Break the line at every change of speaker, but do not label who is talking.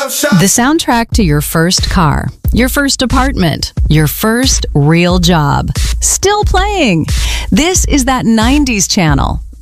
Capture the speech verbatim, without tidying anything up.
one-stop shop.
The soundtrack to your first car, your first apartment, your first real job. Still playing. This is that nineties channel.